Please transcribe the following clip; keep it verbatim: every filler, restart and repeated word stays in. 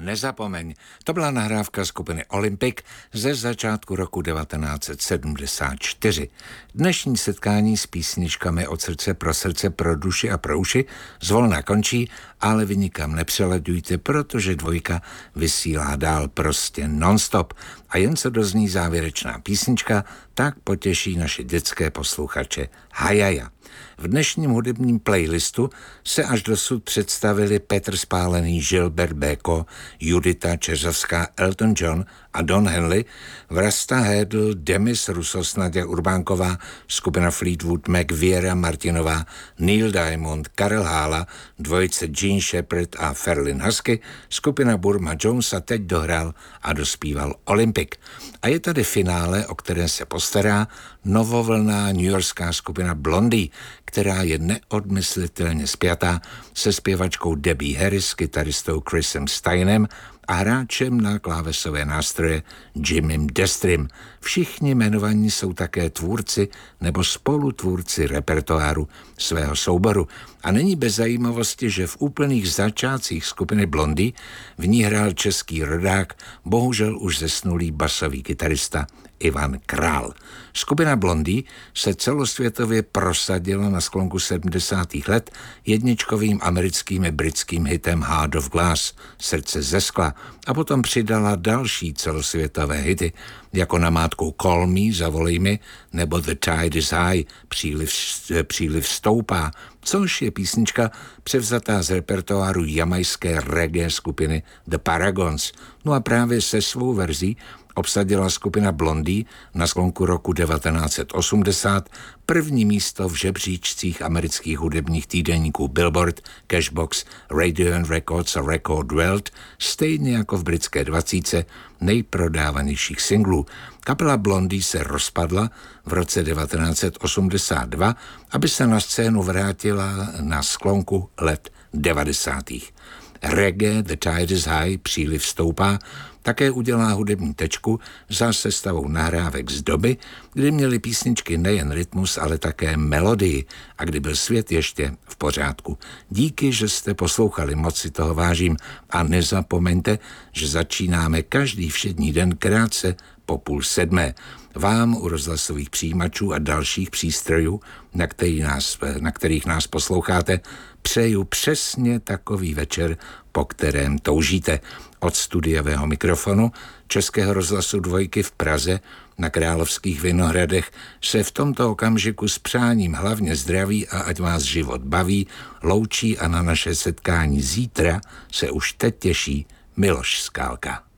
Nezapomeň. To byla nahrávka skupiny Olympic ze začátku roku devatenáct set sedmdesát čtyři. Dnešní setkání s písničkami od srdce pro srdce, pro duši a pro uši zvolna končí, ale vy nikam nepřeledujte, protože dvojka vysílá dál prostě non-stop. A jen co dozní závěrečná písnička, tak potěší naše dětské posluchače. Hajaja. V dnešním hudebním playlistu se až dosud představili Petr Spálený, Gilbert Bécaud, Judita Čeřavská, Elton John a Don Henley, Vlasta Hédl, Demis Rusos, Naděja Urbánková, skupina Fleetwood Mac, Věra Martinová, Neil Diamond, Karel Hála, dvojice Gene Shepard a Ferlin Husky, skupina Burma Jones a teď dohrál a dospíval Olympic. A je tady finále, o které se postará novovlná newyorská skupina Blondie, která je neodmyslitelně spjatá se zpěvačkou Debbie Harris, kytaristou Chrisem Steinem a hráčem na klávesové nástroje Jimem Destrym. Všichni jmenovaní jsou také tvůrci nebo spolutvůrci repertoáru svého souboru. A není bez zajímavosti, že v úplných začátcích skupiny Blondie v ní hrál český rodák, bohužel už zesnulý basový kytarista Ivan Král. Skupina Blondie se celosvětově prosadila na sklonku sedmdesátých let jedničkovým americkým i britským hitem Heart of Glass, Srdce ze skla, a potom přidala další celosvětové hity, jako namátkou Call Me, Zavolej mi, nebo The Tide is High, Příliv, příliv stoupá, což je písnička převzatá z repertoáru jamajské reggae skupiny The Paragons. No a právě se svou verzí obsadila skupina Blondie na sklonku roku devatenáct set osmdesát první místo v žebříčcích amerických hudebních týdeníků Billboard, Cashbox, Radio and Records a Record World, stejně jako v britské dvacítce nejprodávanějších singlů. Kapela Blondie se rozpadla v roce devatenáct set osmdesát dva, aby se na scénu vrátila na sklonku let devadesátých. Reggae, The Tide is High, Příliv stoupá, také udělá hudební tečku za sestavou nahrávek z doby, kdy měly písničky nejen rytmus, ale také melodii a kdy byl svět ještě v pořádku. Díky, že jste poslouchali, moc si toho vážím a nezapomeňte, že začínáme každý všední den krátce po půl sedmé. Vám u rozhlasových přijímačů a dalších přístrojů, na, který nás, na kterých nás posloucháte, přeju přesně takový večer, po kterém toužíte. Od studiového mikrofonu Českého rozhlasu Dvojky v Praze na Královských Vinohradech se v tomto okamžiku s přáním hlavně zdraví a ať vás život baví, loučí a na naše setkání zítra se už teď těší Miloš Skálka.